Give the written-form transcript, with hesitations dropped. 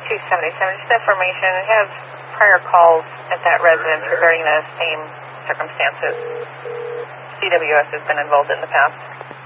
277, just information. I have prior calls at that residence regarding the same circumstances. CWS has been involved in the past.